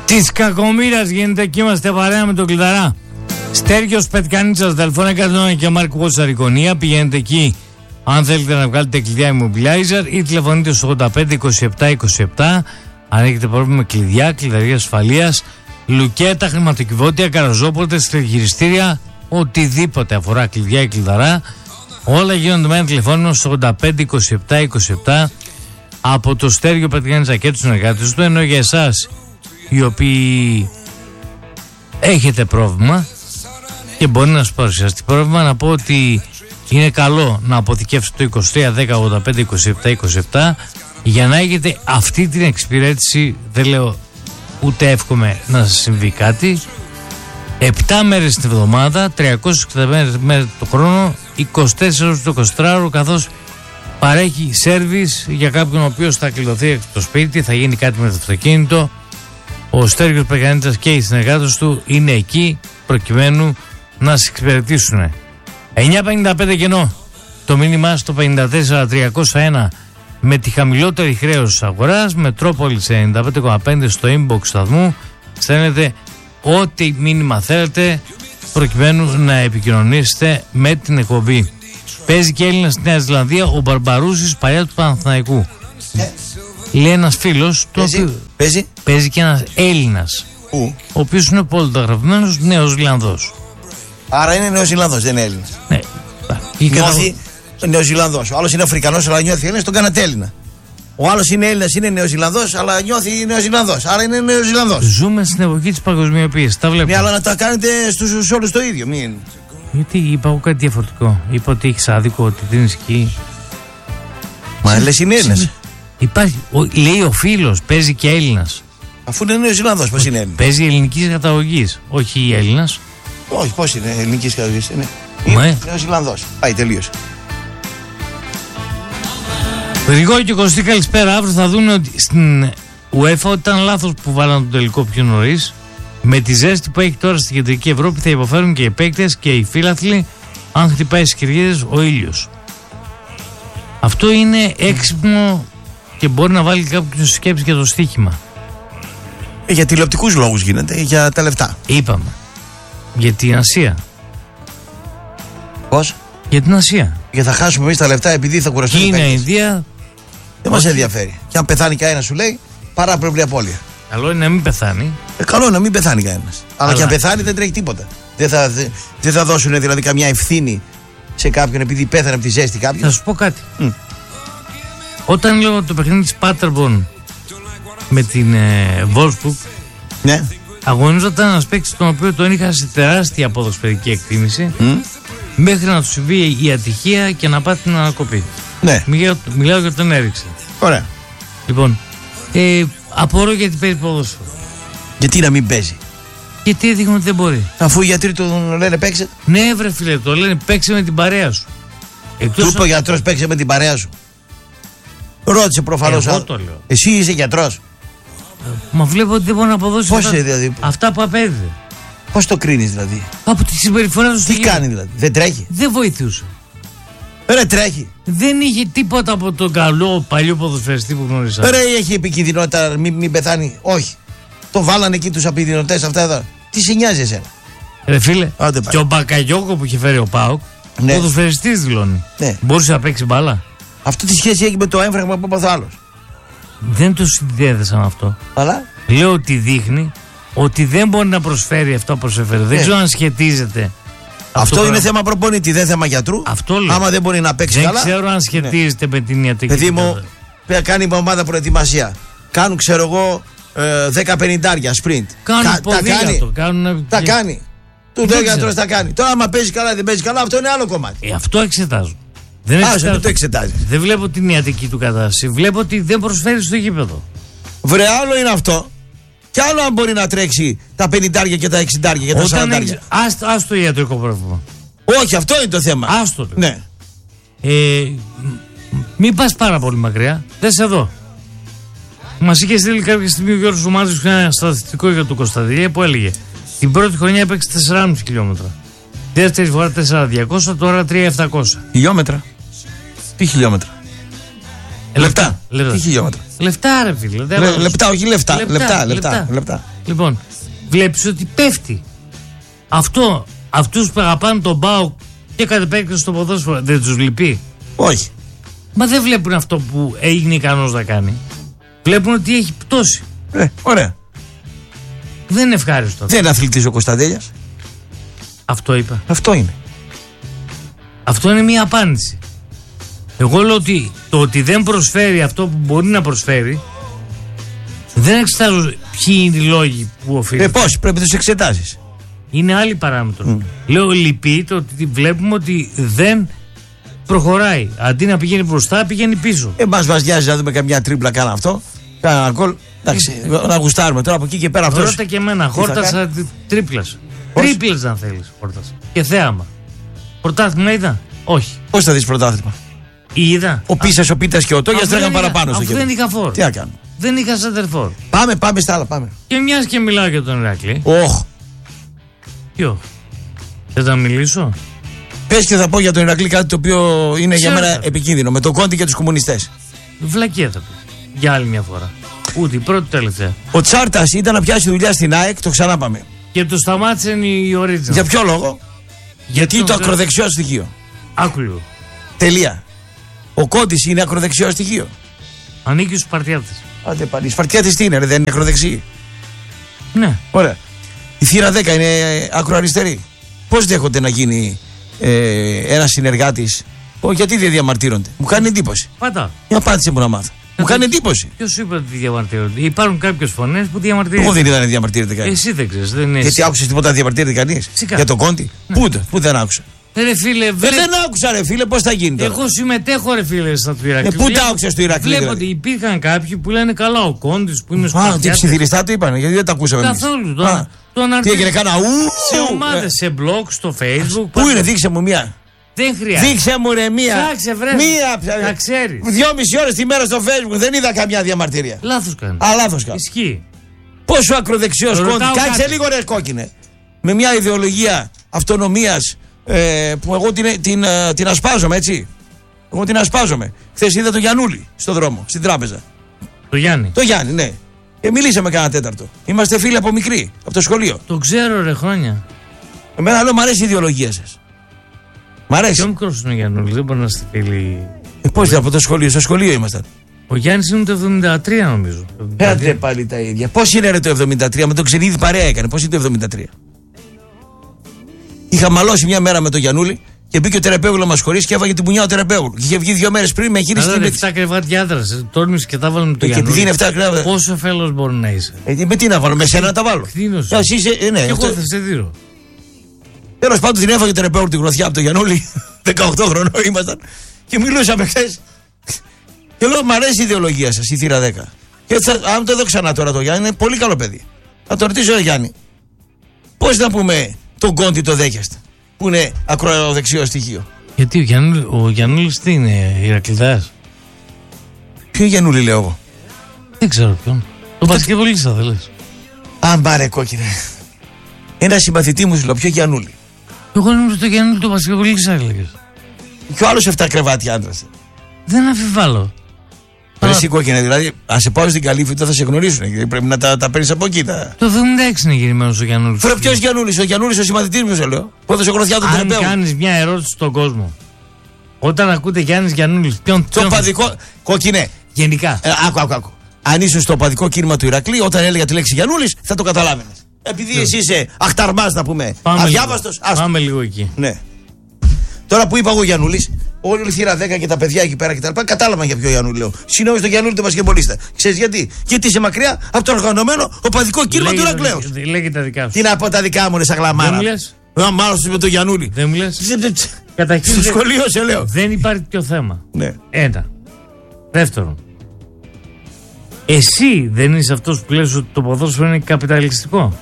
Της κακομοίρας γίνεται και είμαστε παρέα με τον Κλειδαρά. Στέργιος Πετκανίτσας, Δελφών 101 και Μάρκο Κώστα Ρικονία. Πηγαίνετε εκεί αν θέλετε να βγάλετε κλειδιά Immobilizer ή τηλεφωνείτε στο 85 27 27. Αν έχετε πρόβλημα με κλειδιά, κλειδαρία ασφαλείας, λουκέτα, χρηματοκιβώτια, καραζόπορτες, τηλεγυριστήρια, οτιδήποτε αφορά κλειδιά ή κλειδαρά, όλα γίνονται με ένα τηλεφώνημα στο 85 27 27 από το Στέργιο Πετκανίτσα και τους συνεργάτες του. Ενώ για εσάς οι οποίοι έχετε πρόβλημα και μπορεί να σας παρουσιαστεί πρόβλημα, να πω ότι είναι καλό να αποθηκεύσετε το 23 10 85 27 27 για να έχετε αυτή την εξυπηρέτηση. Δεν λέω ούτε εύχομαι να σας συμβεί κάτι. 7 μέρες την εβδομάδα, 360 μέρες το χρόνο, 24 ώρες το 24ωρο, καθώς παρέχει σέρβις για κάποιον ο οποίος θα κλειδωθεί από το σπίτι, θα γίνει κάτι με το αυτοκίνητο. Ο Στέργιος Πετκανίτσας και οι συνεργάτες του είναι εκεί προκειμένου να σας εξυπηρετήσουν. 9.55 κενό το μήνυμα στο 54.301 με τη χαμηλότερη χρέωση της αγοράς, Μετρόπολης 95,5 στο inbox σταθμού. Στέλνετε ό,τι μήνυμα θέλετε προκειμένου να επικοινωνήσετε με την εκπομπή. Παίζει και Έλληνας στη Νέα Ζηλανδία, ο Μπαρμπαρούσης, παλιά του Παναθηναϊκού. Λέει ένας φίλος, παίζει και ένας Έλληνας, ο οποίος είναι πολυταγραφημένος Νέος Ζηλανδός. Άρα είναι Νέος Ζηλανδός, δεν είναι Έλληνας. Ναι. Νιώθει Νέος Ζηλανδός. Ο άλλος είναι Αφρικανός, αλλά νιώθει Έλληνας, τον κάνατε Έλληνα. Ο άλλος είναι Έλληνας, είναι Νέος Ζηλανδός, αλλά νιώθει Νέος Ζηλανδός. Άρα είναι Νέος Ζηλανδός. Ζούμε στην εποχή της παγκοσμιοποίησης. Τα βλέπουμε. Ναι, αλλά να τα κάνετε στους όλους το ίδιο. Μην... Γιατί είπα εγώ κάτι διαφορετικό. Είπα ότι έχεις άδικο, ότι δεν ισχύει. Μα λες είναι Έλληνας. Υπάρχει, λέει ο φίλος, παίζει και Έλληνας. Αφού είναι Νέος Ζηλανδός, πώς είναι Έλληνας. Παίζει ελληνικής καταγωγής, όχι Έλληνας. Όχι, πώς είναι ελληνικής καταγωγής. Είναι Νέος Ζηλανδός. Πάει, τελείωσε. Γρηγόρη και Κωστή, καλησπέρα. Αύριο θα δουν ότι στην UEFA ήταν λάθος που βάλαν τον τελικό πιο νωρίς. Με τη ζέστη που έχει τώρα στην κεντρική Ευρώπη θα υποφέρουν και οι παίκτες και οι φίλαθλοι αν χτυπάει στις κερκίδες ο ήλιος. Αυτό είναι έξυπνο και μπορεί να βάλει κάποιος σκέψη για το στοίχημα. Για τηλεοπτικούς λόγους γίνεται, για τα λεφτά. Είπαμε. Για την Ασία. Πώς? Για την Ασία. Για θα χάσουμε εμείς τα λεφτά επειδή θα κουραστούν οι παίκτες. Ινδία. Δεν μας ενδιαφέρει. Και αν πεθάνει κανένα σου λέει, παρά πρέπει απώλεια. Καλό είναι να μην πεθάνει. Καλό είναι να μην πεθάνει κανένας. Αλλά και αν πεθάνει δεν τρέχει τίποτα. Δεν θα δώσουν δηλαδή καμιά ευθύνη σε κάποιον επειδή πέθανε από τη ζέστη κάποιον. Θα σου πω κάτι. Όταν λέω το παιχνίδι της Πάτερμπορν με την Wolfsburg, ναι, αγωνίζονταν ένας παίκτης τον οποίο τον είχα σε τεράστια ποδοσφαιρική εκτίμηση μέχρι να του συμβεί η ατυχία και να πάθει την ανακοπή. Ναι. Μιλάω για τον έριξε. Ωραία. Λοιπόν, απορώ γιατί παίζει ποδόσφαιρο. Γιατί να μην παίζει? Γιατί έδειχνε ότι δεν μπορεί. Αφού οι γιατροί του λένε παίξε. Ναι, βρε φίλε, το λένε παίξε με την παρέα σου. Του είπε ο γιατρός παίξε με την παρέα σου. Ρώτησε προφανώς. Εγώ το λέω. Εσύ είσαι γιατρός. Μα βλέπω ότι δεν μπορεί να αποδώσει δηλαδή, αυτά που απέδιδε. Πώς το κρίνεις δηλαδή? Από τη συμπεριφορά του. Τι κάνει δηλαδή? Δεν τρέχει? Δεν βοηθούσε. Τρέχει. Δεν είχε τίποτα από τον καλό παλιό ποδοσφαιριστή που γνώρισα. Έχει επικινδυνότητα, μην πεθάνει. Όχι. Το βάλανε εκεί τους επικινδυνοτές αυτά εδώ. Τι σε νοιάζει εσένα? Ρε φίλε, και ο Μπακαγιόκο που είχε φέρει ο ΠΑΟΚ, ναι, ποδοσφαιριστής δηλώνει. Ναι. Μπορούσε να παίξει μπάλα. Αυτό τι σχέση έχει με το έμφραγμα που έπαθε ο άλλος? Δεν το συνδέδεσαν αυτό. Αλλά λέω ότι δείχνει ότι δεν μπορεί να προσφέρει αυτό που προσέφερε. Δεν ξέρω αν σχετίζεται. Αυτό είναι θέμα προπονητή, δεν θέμα γιατρού. Αυτό λέω. Άμα δεν μπορεί να παίξει δεν καλά. Δεν ξέρω αν σχετίζεται με την ιατρική. Παιδί μου, κάνει η ομάδα προετοιμασία. Κάνουν, ξέρω εγώ, 10-50 sprint. Κάνουν ποδήλατο. Τα κάνει. Του λέει ο γιατρός τα κάνει. Τώρα, άμα παίζει καλά ή δεν παίζει καλά, αυτό είναι άλλο κομμάτι. Αυτό εξετάζω. Δεν το εξετάζει. Δεν βλέπω την ιατρική του κατάσταση. Βλέπω ότι δεν προσφέρει στο γήπεδο. Βρε, άλλο είναι αυτό. Κι άλλο αν μπορεί να τρέξει τα 50 και τα 60 και τα 40. Άστο ιατρικό πρόβλημα. Όχι, αυτό είναι το θέμα. Άστο. Ναι. Μην πας πάρα πολύ μακριά. Δες εδώ. Μας είχε στείλει κάποια στιγμή ο Γιώργος Σουμάτζης ένα στατιστικό για το Κωνσταντινία που έλεγε την πρώτη χρονιά έπαιξε 4,5 χιλιόμετρα. Δεύτερη φορά 4.200, τώρα 3.700. Χιλιόμετρα. Τι χιλιόμετρα? Λεπτά. Τι χιλιόμετρα? Λεφτά, ρε φίλε. Λεπτά, όχι λεφτά. Λεπτά. Λοιπόν, βλέπεις ότι πέφτει. Αυτούς που αγαπάνε τον ΠΑΟΚ και κατ' επέκταση στο ποδόσφαιρο, δεν τους λυπεί? Όχι. Μα δεν βλέπουν αυτό που είναι ικανός να κάνει. Βλέπουν ότι έχει πτώσει. Ωραία. Δεν είναι ευχάριστο. Δεν είναι αθλητής ο Κωνσταντέλιας. Αυτό είπα. Αυτό είναι. Αυτό είναι μια απάντηση. Εγώ λέω ότι το ότι δεν προσφέρει αυτό που μπορεί να προσφέρει, δεν εξετάζω ποιοι είναι οι λόγοι που οφείλουν. Πώς, πρέπει να τους εξετάσεις. Είναι άλλη παράμετρο. Λέω λυπεί το ότι βλέπουμε ότι δεν προχωράει. Αντί να πηγαίνει μπροστά, πηγαίνει πίσω. Μας νοιάζει να δούμε καμιά τρίπλα, κάνα αυτό. Κάνα ένα γκολ. Εντάξει, να γουστάρουμε τώρα από εκεί και πέρα αυτό. Ρώτα και εμένα, χόρτασα τρίπλας. Τρίπλες αν θέλεις, χόρτασα. Και θέαμα. Πρωτάθλημα είδα? Όχι. Πώς θα δεις πρωτάθλημα? Είδα. Ο Πίσας, ο Πίτας και ο Τόγιας τρέχαν παραπάνω στο κέντρο. Δεν είχα φόρ. Τι να κάνω. Δεν είχα σεντερφόρ. Πάμε στα άλλα, πάμε. Και μιας και μιλάω για τον Ηρακλή. Όχ. Ποιο? Θες να μιλήσω? Πες και θα πω για τον Ηρακλή κάτι το οποίο είναι για μένα επικίνδυνο. Με τον Κόντι και τους κομμουνιστές. Βλακία θα πει. Για άλλη μια φορά. Ούτε η πρώτη τελευταία. Ο Τσάρτας ήταν να πιάσει δουλειά στην ΑΕΚ, το ξανά πάμε. Και του σταμάτησε η Original. Για ποιο λόγο? Γιατί το ακροδεξιό στοιχείο. Άκουλο. Τελεία. Ο Κόντις είναι ακροδεξιό στοιχείο. Ανήκει στους Σπαρτιάτες. Άντε πάλι. Οι Σπαρτιάτες τι είναι, δεν είναι ακροδεξιοί? Ναι. Ωραία. Η θύρα 10 είναι ακροαριστερή. Πώς δέχονται να γίνει ένας συνεργάτης? Γιατί δεν διαμαρτύρονται? Μου κάνει εντύπωση. Πάτα. Μια απάντηση μου να μάθω. Μου κάνει εντύπωση. Ποιος είπε ότι διαμαρτύρονται? Υπάρχουν κάποιες φωνές που διαμαρτύρονται. Εγώ δεν είδα να διαμαρτύρεται κανείς. Εσύ δεν ξέρεις. Δεν είναι. Γιατί άκουσες τίποτα να διαμαρτύρεται κανείς? Για τον Κόντι? Ναι. Πού δεν άκουσα? Ρε φίλε, δεν άκουσα, ρε φίλε, πώς θα γίνει τώρα? Εγώ συμμετέχω, ρε φίλε, στα του Ηρακλή. Πού τα άκουσες του Ηρακλή? Βλέπω ότι υπήρχαν κάποιοι που λένε καλά, ο Κόντις που είναι στο τι ψιθυριστά του είπανε, γιατί δεν τα ακούσαμε? Καθόλου. Τι έγινε, κάνα σε ομάδες, σε blog, στο Facebook. Πού είναι, δείξε μου μία. Δεν χρειάζεται. Δείξε μου ρε μία. Ψάξε βρε. Μία. Να ξέρεις. 2,5 ώρες τη μέρα στο Facebook δεν είδα καμιά διαμαρτυρία. Λάθος κάνει. Λάθος κάνει. Ισχύει. Πόσο ακροδεξιός Κόντι. Κάτσε λίγο ρε κόκκινε. Με μια ιδεολογία αυτονομίας που εγώ την ασπάζομαι, έτσι. Εγώ την ασπάζομαι. Χθες είδα τον Γιαννούλη στον δρόμο, στην τράπεζα. Το Γιάννη. Το Γιάννη, ναι. Και μιλήσαμε κάνα τέταρτο. Είμαστε φίλοι από μικροί, από το σχολείο. Το ξέρω ρε χρόνια. Εμένα λέω μ' αρέσει η ιδεολογία σας. Μ' αρέσει. Πιο μικρός είναι ο Γιαννούλης, δεν μπορεί να είστε φίλοι. Πώς από το σχολείο, στο σχολείο ήμασταν. Ο Γιάννης είναι το 73 νομίζω. Πέατε πάλι τα ίδια. Πώς είναι ρε το 73, με τον Ξενίδη παρέα έκανε, πώς είναι το 73? Είχα μαλώσει μια μέρα με τον Γιαννούλη και μπήκε ο Τερεπέγουλο μας χωρίς και έφαγε την πουνιά ο Τερεπέγουλο. Και είχε βγει 2 μέρες πριν με χείριση. Αλλά 7 κρεβάτια άντρας, τόρμησε και τα βάλουμε με τον Γιαννούλη. Και επειδή είναι 7 κρεβάτια. Πόσο φέλος μπορεί να είσαι? Με τι να βάλω, με σένα να τα βάλω? Ναι, εγώ θα σε δίνω. Τέλος πάντων την έφαγε ο Τερεπέγουλο την γροθιά από τον Γιαννούλη. 18 χρονών ήμασταν και μιλούσαμε χθες. Και λέω, μ' αρέσει η ιδεολογία σας, η θύρα 10. Και αν το δω ξανά τώρα το Γιάννη, είναι πολύ καλό παιδί. Θα το ρωτήσω, Γιάννη, πώς να πούμε τον Κόντι το δέχεστε, που είναι ακροδεξιό στοιχείο? Γιατί ο Γιαννούλης τι είναι, Ηρακλειδάς? Ποιο Γιαννούλη λέω εγώ? Δεν ξέρω ποιον. Τον Πασκευολίστα δεν λες? Αν πάρε κόκκινε. Ένα συμπαθητή μου σου λέω, ποιο Γιαννούλη? Εγώ νομίζω το Γιαννούλη τον Πασκευολίστα έλεγες. Και ο άλλος 7 κρεβάτια άντρας. Δεν αμφιβάλλω. Εσύ κόκκινε, δηλαδή, αν σε πάω στην Καλύφη, δεν θα σε γνωρίσουν. Γιατί πρέπει να τα παίρνει από εκεί. Το 76 είναι γεννημένος ο Γιαννούλης. Φρε, ποιος Γιαννούλης? Ο Γιαννούλης ο συμπαθητής μου, σε λέω. Που έδωσε γροθιά τον Τερεπέγουλο. Αν κάνεις μια ερώτηση στον κόσμο, όταν ακούτε Γιάννης Γιαννούλης, ποιον. Το παδικό. Κόκκινε. Γενικά. Άκου. Αν ήσουν στο παδικό κίνημα του Ηρακλή, όταν έλεγα τη λέξη Γιαννούλης, θα το καταλάβαινες. Επειδή εσύ είσαι αχταρμάς, να πούμε. Αδιάβαστος. Πάμε λίγο εκεί. Ναι. Τώρα που είπα εγώ Γιαννούλης, όλη η θύρα 10 και τα παιδιά εκεί πέρα και τα λοιπά, κατάλαβαν για ποιο Γιαννούλη λέω. Συνόησε τον Γιαννούλη τον Πασκευολίστα. Ξέρεις γιατί? Γιατί είσαι μακριά από το οργανωμένο οπαδικό κίνημα του Ηρακλέου. Λέγε τα δικά σου. Τι να πω τα δικά μου, ρε σαγλαμάρα. Δεν μου λες? Μάλλον με τον Γιαννούλη. Δεν μου λες? Καταρχήν στο σχολείο σε λέω. Δεν υπάρχει πιο θέμα. Ναι. Ένα. Δεύτερον. Εσύ δεν είσαι αυτός που λες ότι το ποδόσφαιρο είναι καπιταλιστικό?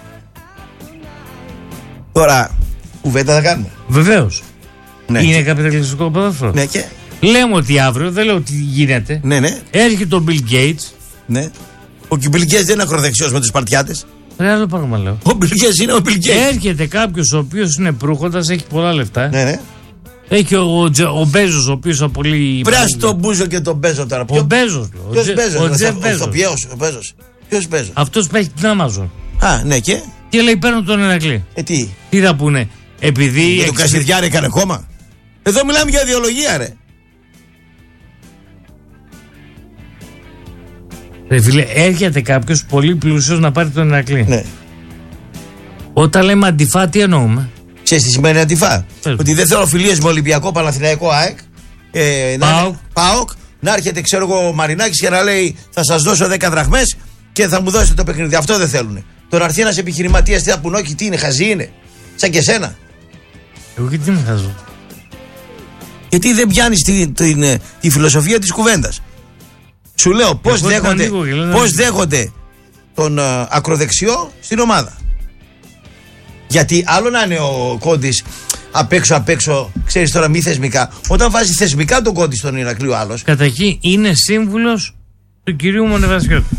Τώρα, κουβέντα θα κάνουμε. Βεβαίως. Ναι. Είναι καπιταλιστικό ποδόσφαιρο. Ναι, και. Λέμε ότι αύριο, δεν λέω ότι γίνεται. Ναι. Έρχεται ο Bill Gates. Ναι. Ο Bill Gates δεν είναι ακροδεξιός με τους Σπαρτιάτες. Ρε, άλλο πράγμα λέω. Ο Bill Gates είναι ο Bill Gates. Έρχεται κάποιος ο οποίος είναι προύχοντας, έχει πολλά λεφτά. Ναι. Έχει ο Μπέζος, ο οποίος από πολύ. Πράσι τον Μπούζο και τον Μπέζο τώρα. Ο Μπέζος. Ο Τζεφ Μπέζος. Ποιος Μπέζος? Αυτός που έχει την Amazon. Α, ναι, και. Και λέει παίρνω τον Ηρακλή. Τι θα πούνε? Επειδή. Για τον Κασιδιάρη έκανε κόμμα. Εδώ μιλάμε για ιδεολογία, ρε. Ρε φίλε, έρχεται κάποιος πολύ πλούσιος να πάρει τον Ηρακλή. Ναι. Όταν λέμε αντιφά, τι εννοούμε? Ξέρεις τι σημαίνει αντιφά? Ότι δεν θέλω φιλίες με Ολυμπιακό, Παναθηναϊκό, ΑΕΚ, ΠΑΟΚ, να έρχεται, ξέρω εγώ, ο Μαρινάκης και να λέει θα σας δώσω 10 δραχμές και θα μου δώσετε το παιχνίδι. Αυτό δεν θέλουνε. Τον αρθεί ένας επιχειρηματίας, τι θα πουν, όχι, τι είναι, χαζί είναι. Σαν και σένα. Εγώ και τι με χαζώ? Γιατί δεν πιάνεις τη φιλοσοφία της κουβέντας. Σου λέω πώς δέχονται τον ακροδεξιό στην ομάδα. Γιατί άλλο να είναι ο Κόντης απ' έξω, ξέρεις τώρα, μη θεσμικά. Όταν βάζει θεσμικά τον Κόντι στον Ηρακλή ο άλλος. Καταρχήν είναι σύμβουλος του κυρίου Μονεβασιώτη.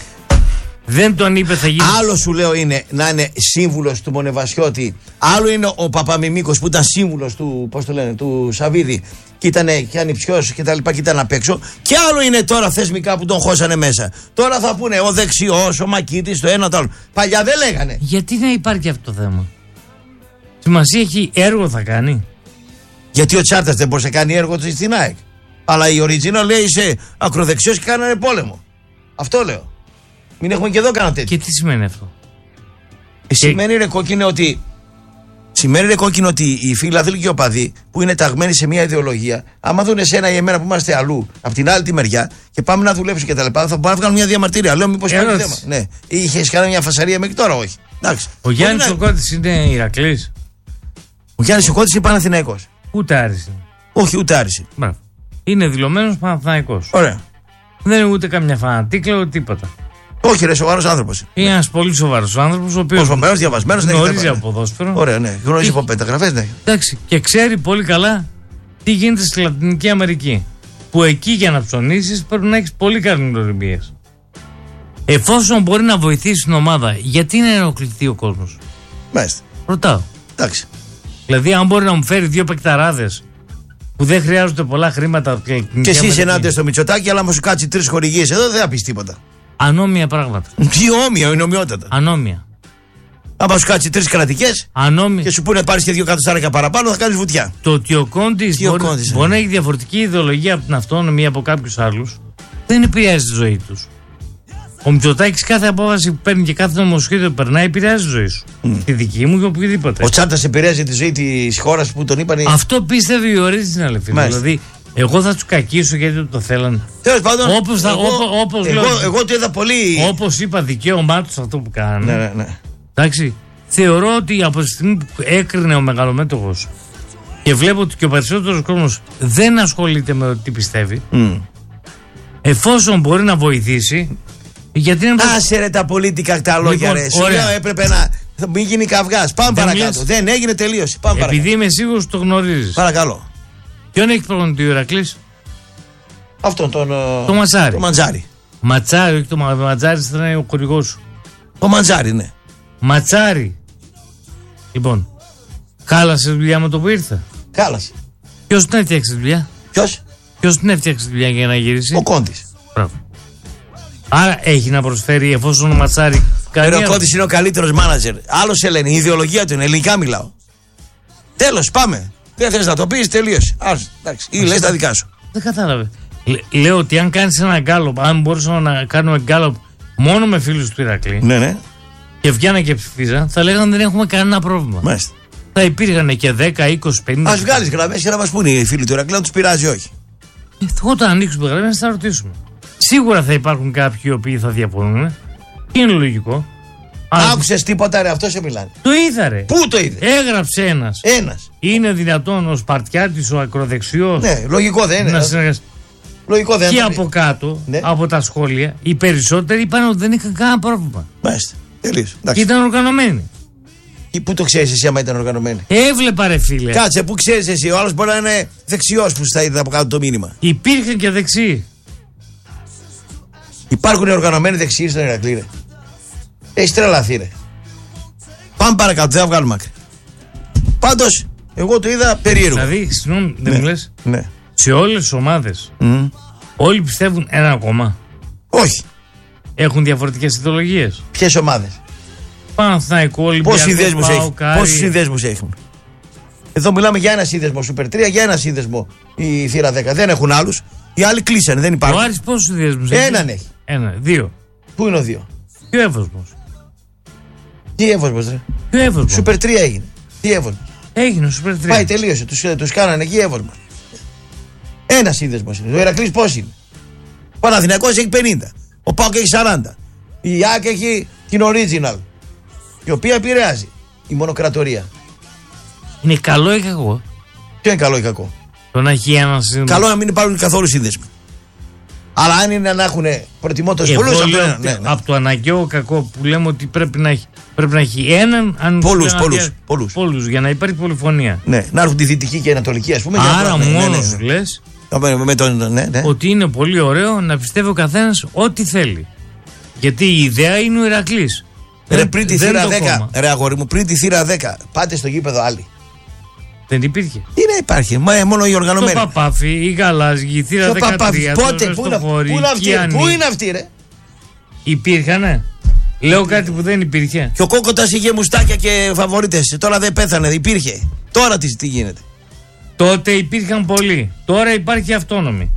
Δεν τον είπε θα γίνει. Άλλο σου λέω είναι να είναι σύμβουλος του Μονεβασιώτη. Άλλο είναι ο Παπαμιμίκος που ήταν σύμβουλος του, πώς το λένε, του Σαββίδη και ήταν και ανιψιός και τα λοιπά και ήταν απ' έξω. Και άλλο είναι τώρα θεσμικά που τον χώσανε μέσα. Τώρα θα πούνε ο δεξιός, ο Μακίτης, το ένα το άλλο. Παλιά δεν λέγανε. Γιατί να υπάρχει αυτό το θέμα? Σημασία έχει, έργο θα κάνει. Γιατί ο Τσάρτας δεν μπορούσε να κάνει έργο του στην ΑΕΚ. Αλλά η Original λέει είσαι ακροδεξιός και κάνανε πόλεμο. Αυτό λέω. Μην έχουμε και εδώ κανένα τέτοιο. Και τι σημαίνει αυτό? Σημαίνει ρε κόκκινο ότι οι φιλαδέλφοι και οι οπαδοί που είναι ταγμένοι σε μια ιδεολογία, άμα δουν εσένα ή εμένα που είμαστε αλλού, από την άλλη τη μεριά και πάμε να δουλέψουμε και τα λοιπά, θα μπορούν να βγάλουν μια διαμαρτυρία. Λέω μήπως υπάρχει θέμα. Ναι. Είχε κάνει μια φασαρία μέχρι τώρα, όχι. Εντάξει. Ο Γιάννης ο Κώτης είναι Ηρακλής. Ο Γιάννης ο Κώτης είναι Παναθηναϊκός. Ούτε Άρης. Όχι, ούτε Άρης. Είναι δηλωμένος Παναθηναϊκός. Ωραία. Δεν είναι ούτε καμιά φανατίκλα ούτε τίποτα. Όχι, ρε, σοβαρός άνθρωπος. Είναι ένας πολύ σοβαρός άνθρωπος, ο οποίος διαβασμένος, γνωρίζει από ποδόσφαιρο. Ωραία, ναι. Γνωρίζει από πενταγραφές, ναι. Εντάξει, και ξέρει πολύ καλά τι γίνεται στη Λατινική Αμερική. Που εκεί για να ψωνίσεις πρέπει να έχεις πολύ καληνορυμίες. Εφόσον μπορεί να βοηθήσει την ομάδα, γιατί να ενοχληθεί ο κόσμος? Μάλιστα. Ρωτάω. Εντάξει. Δηλαδή, αν μπορεί να μου φέρει 2 παικταράδες που δεν χρειάζονται πολλά χρήματα. Και εσύ είσαι ενάντια στο Μητσοτάκη, αλλά μου σου κάτσει 3 χορηγίες εδώ, δεν θα πεις τίποτα. Ανώμια πράγματα. Τι όμοια, είναι ομοιότατα. Ανώμια. Άμα σου κάτσει 3 κρατικές και σου πούνε πάρεις και 2 κατοστάρικα παραπάνω, θα κάνεις βουτιά. Το ότι ο Κόντης μπορεί να έχει διαφορετική ιδεολογία από την αυτόνομη ή από κάποιους άλλους, δεν επηρεάζει τη ζωή τους. Ο Μητσοτάκης κάθε απόφαση που παίρνει και κάθε νομοσχέδιο που περνάει επηρεάζει τη ζωή σου. Τη δική μου και οποιοδήποτε. Ο Τσάρτας επηρεάζει τη ζωή της χώρας που τον είπαν. Αυτό πίστευε η Original, φίλε. Δηλαδή, εγώ θα τους κακίσω γιατί το θέλανε. Τέλος πάντων, εγώ το είδα πολύ. Όπως είπα, δικαίωμά τους αυτό που κάνανε. Ναι. Εντάξει, θεωρώ ότι από τη στιγμή που έκρινε ο μεγαλομέτωχος και βλέπω ότι και ο περισσότερος κόσμος δεν ασχολείται με τι πιστεύει, εφόσον μπορεί να βοηθήσει. Γιατί είναι. Άσε ρε τα πολίτικα τα λόγια, ρε. Σου λέω έπρεπε να μην γίνει καυγάς. Πάμε παρακάτω. Δεν έγινε, τελείωσε. Επειδή είμαι σίγουρος το γνωρίζεις. Παρακαλώ. Ποιον έχει προπονητή ο Ηρακλής? Αυτόν τον. Το Ματζάρι. Το Μαντζάρι. Ματζάρι, όχι το Ματζάρι, ήταν ο χορηγός σου. Το Μαντζάρι, ναι. Ματζάρι. Λοιπόν, χάλασε δουλειά με το που ήρθε. Χάλασε. Ποιος την έφτιαξε δουλειά? Ποιος την έφτιαξε δουλειά για να γυρίσει? Ο Κόντης. Μπράβο. Άρα έχει να προσφέρει εφόσον ο Ματσάρι. Ο Κόντης είναι ο καλύτερος μάνατζερ. Άλλο σε λένε, η ιδεολογία του είναι, ελληνικά μιλάω. Τέλος, πάμε. Δεν θες να το πεις, τελείωσε. Εντάξει, ή λες τα δικά σου. Δεν κατάλαβε. Λέω ότι αν κάνεις ένα γκάλωπ, αν μπορούσαμε να κάνουμε γκάλωπ μόνο με φίλους του Ηρακλή. Ναι. Και βγαίνανε και ψηφίζαν, θα λέγανε δεν έχουμε κανένα πρόβλημα. Μάλιστα. Θα υπήρχαν και 10, 20, 50. Ας βγάλεις γραμμές και να μας πούνε οι φίλοι του Ηρακλή, να τους πειράζει, όχι. Όταν ανοίξουμε γραμμές θα ρωτήσουμε. Σίγουρα θα υπάρχουν κάποιοι οι οποίοι θα διαφωνούν. Είναι λογικό. Άκουσες τίποτα, ρε, αυτό σε μιλάνε. Το είδα, ρε. Πού το είδε? Έγραψε ένας. Είναι δυνατόν ο Σπαρτιάτης, ο ακροδεξιός. Ναι, λογικό δεν είναι. Να συνεργαστεί. Λογικό δεν είναι. Και από κάτω, από τα σχόλια, οι περισσότεροι είπαν ότι δεν είχαν κανένα πρόβλημα. Μάλιστα. Τελείως. Και ήταν οργανωμένοι. Πού το ξέρεις εσύ άμα ήταν οργανωμένοι? Έβλεπα, ρε φίλε. Κάτσε, πού ξέρεις εσύ? Ο άλλος μπορεί να είναι δεξιός που θα είδε από κάτω το μήνυμα. Υπήρχαν και δεξιοί. Υπάρχουν οργανωμένοι δεξιοί στον Ηρακλή, ρε. Έχεις τρελαθεί, ρε. Πάμε παρακάτω, δεν θα βγάλουμε άκρη. Πάντως, Εγώ το είδα περίεργο. Δηλαδή, συγγνώμη, δεν μου λες, Ναι. σε όλες τις ομάδες όλοι πιστεύουν ένα κόμμα. Όχι. Έχουν διαφορετικές ιδεολογίες. Ποιες ομάδες? Παναθηναϊκό, Ολυμπιακό, Πόσους συνδέσμους έχουν? Εδώ μιλάμε για ένα σύνδεσμο Super 3, για ένα σύνδεσμο η θύρα 10. Δεν έχουν άλλους. Οι άλλοι κλείσανε, δεν Ο υπάρχουν. Άρης πόσους συνδέσμους έχει? Έναν έχει. Ένα, δύο. Πού είναι ο δύο? Ποιο Εύωσμος? Τι Εύωσμος, ρε? Ποιο Εύωσμος? Super 3 έγινε. Τι Εύωσμος? Έγινε ο Super 3. Πάει, τελείωσε. Τους κάνανε εκεί Εύωσμος. Ένα σύνδεσμος είναι. Ο Ηρακλής πώς είναι? Ο Παναθηναϊκός έχει 50. Ο ΠΑΟΚ έχει 40. Η ΙΑΚ έχει την Original. Η οποία επηρεάζει η μονοκρατορία. Είναι καλό ή κακό? Ποιο είναι καλό ή κακό? Το να έχει ένα σύνδεσμο. Καλό να μην υπάρχουν καθόλου σύνδεσμοι. Αλλά αν είναι να έχουν προτιμότερους πολλούς, από το αναγκαίο κακό που λέμε ότι πρέπει να έχει έναν. Πολλούς για να υπάρχει πολυφωνία. Ναι, να έρχουν τη δυτική και ανατολική, ας πούμε. Άρα μόνος λες ότι είναι πολύ ωραίο να πιστεύει ο καθένας ό,τι θέλει. Γιατί η ιδέα είναι ο Ηρακλής. Ρε, πριν τη θύρα 10, ρε αγόρι μου, πριν τη θύρα 10, πάτε στο γήπεδο άλλοι. Δεν υπήρχε. Τι να υπάρχει, μόνο οι οργανωμένοι. Το Παπάφι, η Γαλάζγη, η θύρα 13. Πότε, πού είναι αυτοί, ρε? Υπήρχανε. Λέω κάτι που δεν υπήρχε. Και ο Κόκοτας είχε μουστάκια και φαβορίτες. Τώρα δεν πέθανε, υπήρχε. Τώρα τι γίνεται? Τότε υπήρχαν πολλοί. Τώρα υπάρχει αυτόνομη.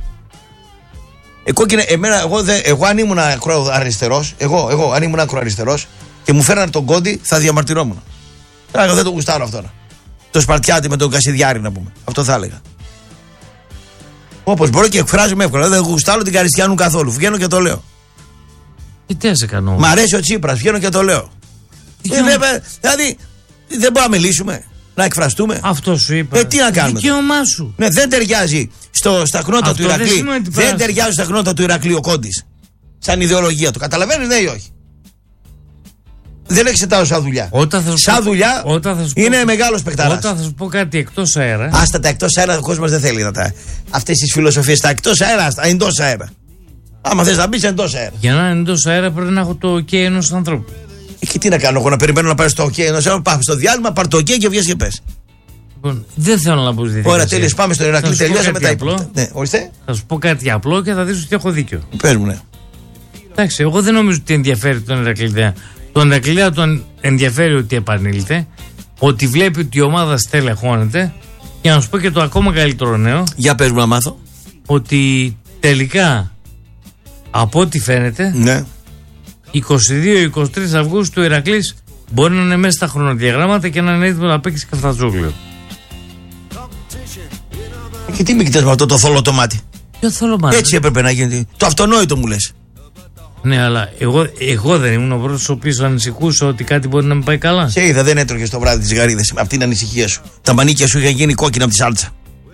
Εγώ αν ήμουν ακροαριστερός, εγώ αν ήμουν ακροαριστερός και μου φέραν τον Κόντι, θα διαμαρτυρόμουν. Εγώ δεν το γουστάρω αυτό. Το Σπαρτιάτη με τον Κασιδιάρη, να πούμε. Αυτό θα έλεγα. Όπως μπορώ και εκφράζομαι εύκολα. Δεν γουστάρω την Καριστιανού καθόλου. Βγαίνω και το λέω. Τι σε κάνω? Μ' αρέσει ο Τσίπρας, βγαίνω και το λέω. Δηλαδή δεν μπορούμε να μιλήσουμε, να εκφραστούμε. Αυτό σου είπα. Τι να κάνουμε? Δικαίωμά σου. Ναι, δεν ταιριάζει στα χνότα του Ηρακλή. Δεν ταιριάζει στα χνότα του Ηρακλή ο Κόντης. Σαν ιδεολογία του. Καταλαβαίνεις, ναι ή όχι? Δεν εξετάζω σαν δουλειά. Σαν δουλειά είναι μεγάλος παικταράς. Όταν θα σου πω κάτι εκτός αέρα. Άστα τα εκτός αέρα, ο κόσμος δεν θέλει να τα. Αυτές τις φιλοσοφίες, τα εκτός αέρα, τα εντός αέρα. Άμα θες να μπεις εντός αέρα. Για να είναι εντός αέρα πρέπει να έχω το OK ενός ανθρώπου. Και τι να κάνω εγώ, να περιμένω να πάρει το OK ενός ανθρώπου? Πάμε στο διάλειμμα, πάρ' το OK και βγες και πες. Λοιπόν, δεν θέλω να πω στη διαδικασία. Ωραία, τέλειος, πάμε στον Ηρακλή, τελειώσαμε τα υπόλοιπα. Ναι, ορίστε. Θα σου πω κάτι απλό και θα δεις ότι έχω δίκιο. Πες μου, ναι. Εντάξει, εγώ δεν νομίζω ότι ενδιαφέρει τον Ηρακλήδα. Τον Ηρακλήδα τον ενδιαφέρει ότι επανήλθε, ότι βλέπει ότι η ομάδα στελεχώνεται. Και να σου πω και το ακόμα καλύτερο νέο. Για πες μου να μάθω. Ότι τελικά, από ό,τι φαίνεται, ναι, 22-23 Αυγούστου ο Ηρακλής μπορεί να είναι μέσα στα χρονοδιαγράμματα και να είναι έτοιμο να παίξει καφτατζόγλιο. Και τι με κοιτάς με αυτό το θολό το μάτι? Ποιο θολό μάτι? Έτσι έπρεπε να γίνει. Το αυτονόητο μου λες. Ναι, αλλά εγώ δεν ήμουν ο πρώτος ο οποίος ανησυχούσε ότι κάτι μπορεί να μην πάει καλά. Σε είδα, δεν έτρωγες το βράδυ τις γαρίδες από την ανησυχία σου. Τα μανίκια σου είχαν γίνει κόκκινα από τη σάλτσα.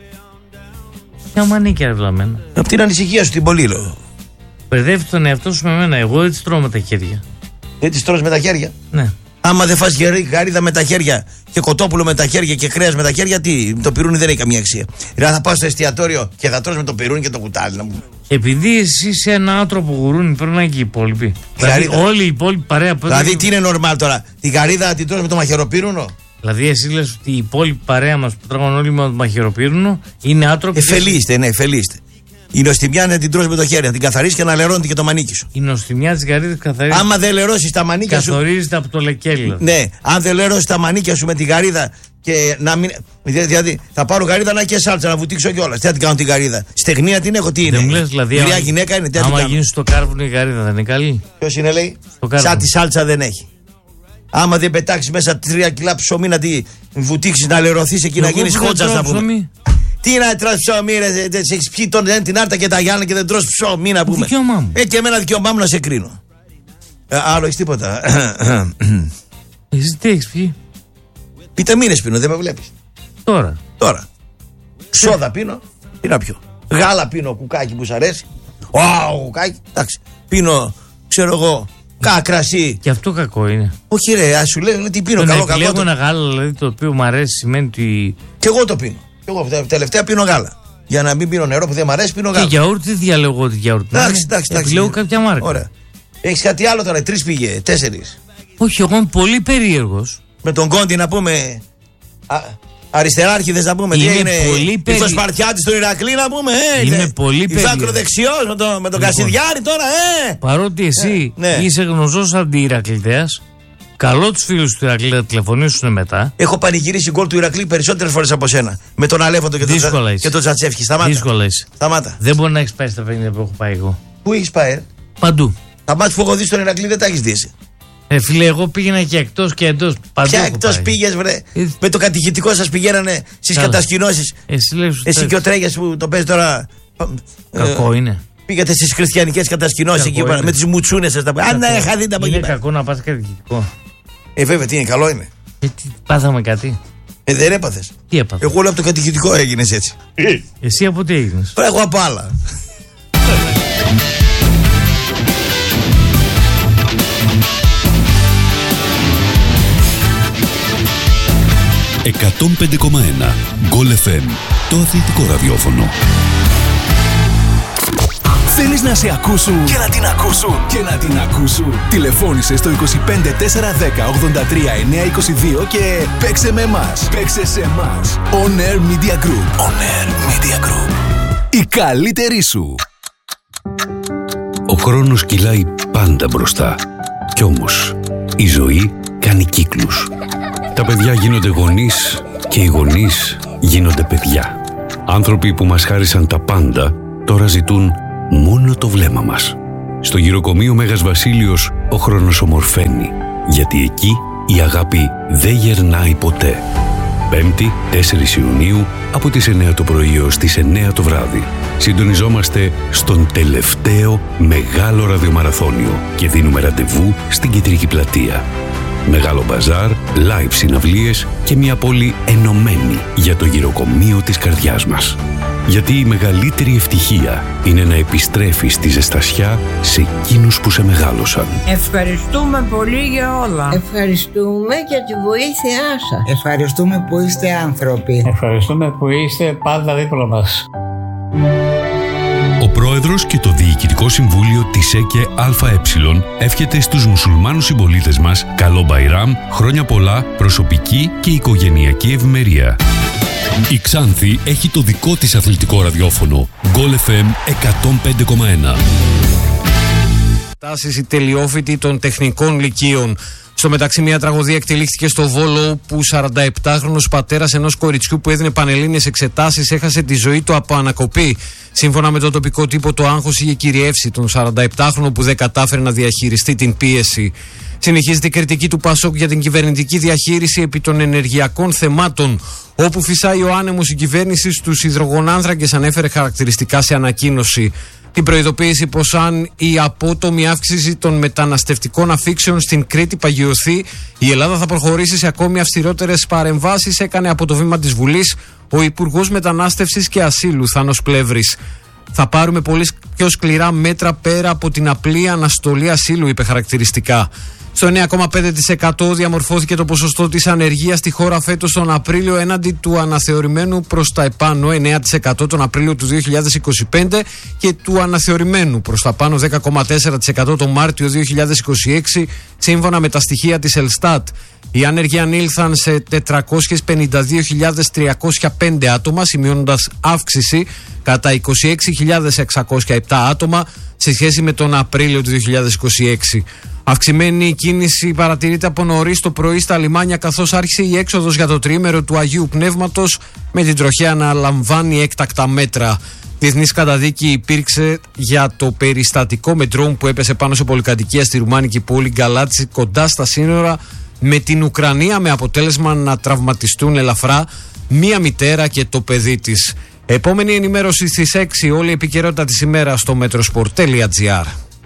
Ποια μανίκια, ρε βλαμμένα? Από την ανησυχία σου την πολύ, λέω. Μπερδεύει τον εαυτό σου με μένα. Εγώ έτσι τρώω με τα χέρια. Έτσι τρως με τα χέρια? Ναι. Άμα δεν φας γαρίδα με τα χέρια και κοτόπουλο με τα χέρια και κρέας με τα χέρια, τι? Το πυρούνι δεν έχει καμία αξία. Δηλαδή θα πάω στο εστιατόριο και θα τρως με το πυρούνι και το κουτάλι, να μου. Επειδή εσύ είσαι ένα άνθρωπο γουρούνι, πρέπει να είναι και οι υπόλοιποι. Δηλαδή όλοι οι υπόλοιποι παρέα. Δηλαδή τι είναι νορμάλ τώρα? Τη γαρίδα την τρως με το μαχαιροπύρουνο? Δηλαδή εσύ λες ότι οι υπόλοιποι παρέα μας που τρώνε όλοι με το μαχαιροπύρουνο είναι άτροποι. Εφελείστε, ναι, εφελείστε. Η νοστιμιά να την τρως με το χέρι, να την καθαρίσεις και να λερώνεται και το μανίκι σου. Η νοστιμιά της γαρίδας καθαρίζεται. Άμα δεν λερώσεις τα μανίκια σου. Καθορίζεται από το λεκέλιο. Ναι, αν δεν λερώσεις τα μανίκια σου με τη γαρίδα και να μην. Δηλαδή θα πάρω γαρίδα να και σάλτσα να βουτήξω κιόλας. Τι θα την κάνω την γαρίδα? Στεγνία την έχω, τι είναι? Δεν μου λες, δηλαδή. Μια γυναίκα είναι, άμα γίνει στο κάρβουνο η γαρίδα δεν είναι καλή? Ποιος είναι, λέει? Σαν τη σάλτσα δεν έχει. Άμα δεν πετάξει μέσα 3 κιλά ψωμί να τη βουτήξει, να λερωθεί εκεί, να γίνει χότσα να πούμε. Τι να τρως ψωμί, ρε, έχεις πιει την άρτα και τα Γιάννα και δεν τρως ψωμί, να πούμε. Δικαίωμά μου. Και εμένα δικαίωμά μου να σε κρίνω. Άλλο έχεις τίποτα? Εσύ τι έχεις πει? Βιταμίνες πίνω, δεν με βλέπεις. Τώρα. Σόδα πίνω, τι να πιω? Γάλα πίνω, κουκάκι που σ' αρέσει. Κουκάκι, εντάξει. Πίνω, ξέρω εγώ, κρασί. Και αυτό κακό είναι. Όχι ρε, ας σου λέω τι πίνω, καλό. Επιλέγω ένα γάλα δηλαδή, το οποίο μου αρέσει, σημαίνει ότι. Και εγώ το πίνω. Εγώ τελευταία πίνω γάλα. Για να μην πίνω νερό που δεν μου αρέσει, πίνω γάλα. Και γιαούρτι, διαλέγω ότι γιαούρτι. Εντάξει. Επιλέγω κάποια μάρκα. Ωραία. Έχεις κάτι άλλο τώρα, 3 πήγε, 4. Όχι, εγώ είμαι πολύ περίεργος. Με τον Κόντι να πούμε. Αριστεράρχηδες να πούμε. Είμαι τι είναι. πολύ Το Σπαρτιάτη στον Ηρακλή να πούμε. Είμαι πολύ περίεργος. Δάκροδεξιός με τον Κασιδιάρη τώρα. Παρότι εσύ Ναι. είσαι γνωστός αντιηρακλητέας, καλό τους φίλους του Ηρακλή να τηλεφωνήσουν μετά. Έχω πανηγυρίσει γκολ του Ηρακλή περισσότερες φορές από σένα. Με τον Αλέφαντο και τον Τσατσέφκι. Σταμάτα. Δύσκολα είσαι. Σταμάτα. Δεν μπορεί να έχεις πάει στα παιχνίδια που έχω πάει εγώ. Πού έχεις πάει, Παντού. Τα μάτια που έχω δει στον Ηρακλή δεν τα έχεις δει. Φίλε, εγώ πήγαινα και εκτός και εντός. Ποια εκτός πήγες, βρε. Με το κατηχητικό σας πηγαίνανε στις κατασκηνώσεις. Εσύ και ο Τρέγιας που το παίζει τώρα. Κακό είναι. Πήγατε στις χριστιανικές κατασκηνώσεις εκεί πέρα με τις μουτσούνες σας. Αν να είχα δει τα από εκεί Είναι πέρα. κακό να πας κατηχητικό. Βέβαια, τι είναι, καλό είναι. Πάθαμε κάτι. Δεν έπαθες. Τι έπαθες? Εγώ λέω από το κατηχητικό έγινες έτσι. Εσύ από τι έγινες? Τώρα εγώ απ' άλλα. «105,1 Γκολ FM», το αθλητικό ραδιόφωνο. Θέλεις να σε ακούσουν και να την ακούσουν και να την ακούσουν? Τηλεφώνησε στο 25 410 83 922 και παίξε με εμάς. Παίξε σε εμάς. On Air Media Group. On Air Media Group. Η καλύτερη σου. Ο χρόνος κυλάει πάντα μπροστά. Κι όμως η ζωή κάνει κύκλους. Τα παιδιά γίνονται γονείς και οι γονείς γίνονται παιδιά. Άνθρωποι που μας χάρισαν τα πάντα τώρα ζητούν μόνο το βλέμμα μας. Στο γυροκομείο Μέγας Βασίλειος ο χρόνος ομορφαίνει, γιατί εκεί η αγάπη δεν γερνάει ποτέ. 5η, 4 Ιουνίου, από τις 9 το πρωί έως τις 9 το βράδυ. Συντονιζόμαστε στον τελευταίο μεγάλο ραδιομαραθώνιο και δίνουμε ραντεβού στην Κεντρική Πλατεία. Μεγάλο μπαζάρ, live συναυλίες και μια πόλη ενωμένη για το γυροκομείο της καρδιάς μας. Γιατί η μεγαλύτερη ευτυχία είναι να επιστρέφεις τη ζεστασιά σε εκείνους που σε μεγάλωσαν. Ευχαριστούμε πολύ για όλα. Ευχαριστούμε για τη βοήθειά σας. Ευχαριστούμε που είστε άνθρωποι. Ευχαριστούμε που είστε πάντα δίπλα μας. Ο πρόεδρος και το Διοικητικό Συμβούλιο της ΕΚΕ ΑΕ εύχεται στους μουσουλμάνους συμπολίτες μας καλό Μπαϊράμ, χρόνια πολλά, προσωπική και οικογενειακή ευημερία. Η Ξάνθη έχει το δικό της αθλητικό ραδιόφωνο Γκολ FM 105,1. Τάσεις η τελειόφοιτη των τεχνικών λυκείων. Στο μεταξύ, μια τραγωδία εκτελήχθηκε στο Βόλο, που 47χρονος πατέρας ενός κοριτσιού που έδινε πανελλήνιες εξετάσεις έχασε τη ζωή του από ανακοπή. Σύμφωνα με το τοπικό τύπο, το άγχος είχε κυριεύσει τον 47χρονο που δεν κατάφερε να διαχειριστεί την πίεση. Συνεχίζεται η κριτική του ΠΑΣΟΚ για την κυβερνητική διαχείριση επί των ενεργειακών θεμάτων. Όπου φυσάει ο άνεμος, η κυβέρνηση στους υδρογονάνθρακες ανέφερε χαρακτηριστικά σε ανακοίνωση την προειδοποίηση πως αν η απότομη αύξηση των μεταναστευτικών αφήξεων στην Κρήτη παγιωθεί, η Ελλάδα θα προχωρήσει σε ακόμη αυστηρότερες παρεμβάσεις, έκανε από το βήμα της Βουλής ο Υπουργός Μετανάστευσης και Ασύλου Θάνος Πλεύρης. Θα πάρουμε πολύ πιο σκληρά μέτρα πέρα από την απλή αναστολή ασύλου, είπε χαρακτηριστικά. Στο 9,5% διαμορφώθηκε το ποσοστό της ανεργίας στη χώρα φέτος τον Απρίλιο, έναντι του αναθεωρημένου προς τα επάνω 9% τον Απρίλιο του 2025 και του αναθεωρημένου προς τα πάνω 10,4% τον Μάρτιο 2026, σύμφωνα με τα στοιχεία της Ελστάτ. Οι άνεργοι ανήλθαν σε 452.305 άτομα, σημειώνοντας αύξηση κατά 26.607 άτομα σε σχέση με τον Απρίλιο του 2026. Αυξημένη κίνηση παρατηρείται από νωρίς το πρωί στα λιμάνια, καθώς άρχισε η έξοδος για το τριήμερο του Αγίου Πνεύματος, με την τροχέα να λαμβάνει έκτακτα μέτρα. Διεθνής καταδίκη υπήρξε για το περιστατικό με ντρόουν που έπεσε πάνω σε πολυκατοικία στη ρουμάνικη πόλη Γκαλάτσι, κοντά στα σύνορα με την Ουκρανία, με αποτέλεσμα να τραυματιστούν ελαφρά μία μητέρα και το παιδί της. Επόμενη ενημέρωση στις 6, όλη η επικαιρότητα της ημέρας στο metrosport.gr.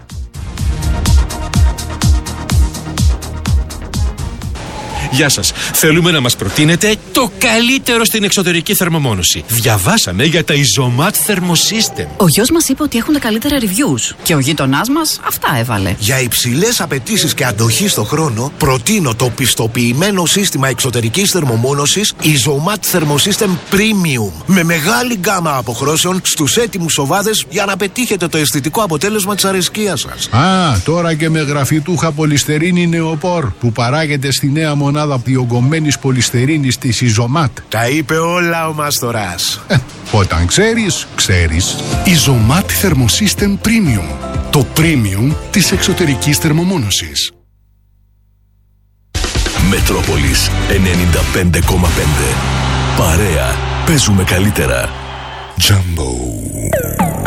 Γεια σας. Θέλουμε να μας προτείνετε το καλύτερο στην εξωτερική θερμομόνωση. Διαβάσαμε για τα Isomat Thermosystem. Ο γιος μας είπε ότι έχουν τα καλύτερα reviews και ο γείτονάς μας αυτά έβαλε. Για υψηλές απαιτήσεις και αντοχή στο χρόνο, προτείνω το πιστοποιημένο σύστημα εξωτερικής θερμομόνωσης Isomat Thermosystem Premium, με μεγάλη γκάμα αποχρώσεων στους έτοιμους οβάδες, για να πετύχετε το αισθητικό αποτέλεσμα της αρεσκίας σας. Τώρα και με γραφιτούχα πολυστερίνη νεοπόρ που παράγεται στη νέα μονάδα μονάδα διογκωμένης πολυστερίνης της Ιζωμάτ. Τα είπε όλα ο Μαστοράς. Όταν ξέρεις, ξέρεις. Ιζωμάτ Thermosystem Premium. Το premium της εξωτερικής θερμομόνωσης. Μετρόπολης 95,5. Παρέα. Παίζουμε καλύτερα. Jumbo.